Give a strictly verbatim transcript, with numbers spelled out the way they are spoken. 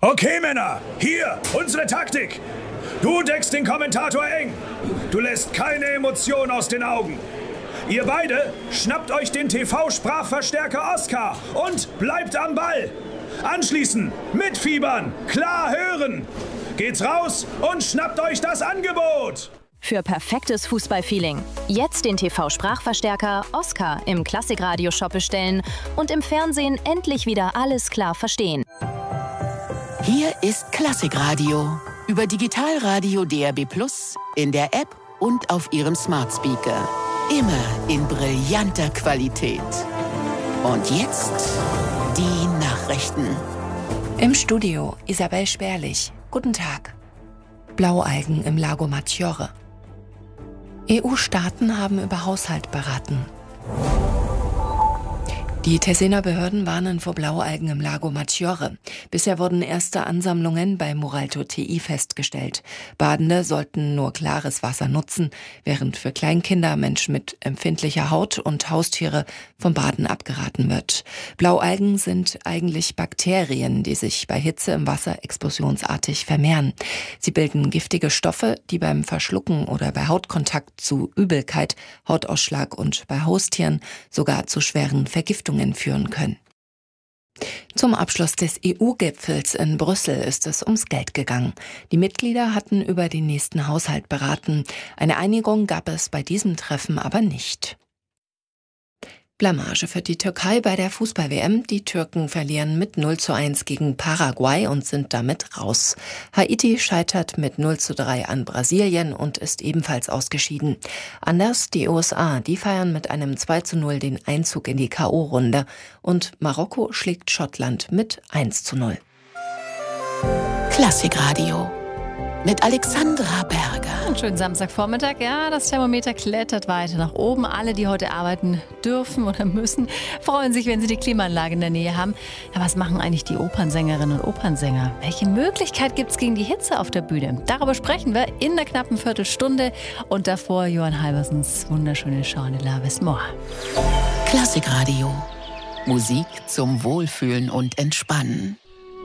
Okay, Männer, hier, unsere Taktik. Du deckst den Kommentator eng. Du lässt keine Emotion aus den Augen. Ihr beide schnappt euch den T V-Sprachverstärker Oscar und bleibt am Ball. Anschließend mitfiebern, klar hören. Geht's raus und schnappt euch das Angebot. Für perfektes Fußballfeeling. Jetzt den T V-Sprachverstärker Oscar im Klassikradio-Shop bestellen und im Fernsehen endlich wieder alles klar verstehen. Hier ist Klassikradio über Digitalradio D A B plus, in der App und auf Ihrem Smart Speaker. Immer in brillanter Qualität. Und jetzt die Nachrichten. Im Studio Isabel Sperlich. Guten Tag. Blaualgen im Lago Maggiore. E U-Staaten haben über Haushalt beraten. Die Tessener Behörden warnen vor Blaualgen im Lago Maggiore. Bisher wurden erste Ansammlungen bei Muralto T I festgestellt. Badende sollten nur klares Wasser nutzen, während für Kleinkinder, Menschen mit empfindlicher Haut und Haustiere vom Baden abgeraten wird. Blaualgen sind eigentlich Bakterien, die sich bei Hitze im Wasser explosionsartig vermehren. Sie bilden giftige Stoffe, die beim Verschlucken oder bei Hautkontakt zu Übelkeit, Hautausschlag und bei Haustieren sogar zu schweren Vergiftungen führen können. Zum Abschluss des E U-Gipfels in Brüssel ist es ums Geld gegangen. Die Mitglieder hatten über den nächsten Haushalt beraten. Eine Einigung gab es bei diesem Treffen aber nicht. Blamage für die Türkei bei der Fußball-W M. Die Türken verlieren mit null zu eins gegen Paraguay und sind damit raus. Haiti scheitert mit null zu drei an Brasilien und ist ebenfalls ausgeschieden. Anders die U S A, die feiern mit einem zwei zu null den Einzug in die K O-Runde. Und Marokko schlägt Schottland mit eins zu null. Klassikradio mit Alexandra Berger. Einen schönen Samstagvormittag. Ja, das Thermometer klettert weiter nach oben. Alle, die heute arbeiten dürfen oder müssen, freuen sich, wenn sie die Klimaanlage in der Nähe haben. Ja, was machen eigentlich die Opernsängerinnen und Opernsänger? Welche Möglichkeit gibt es gegen die Hitze auf der Bühne? Darüber sprechen wir in der knappen Viertelstunde. Und davor Johann Halversens wunderschöne Chant de la Vesmore. Klassikradio. Musik zum Wohlfühlen und Entspannen.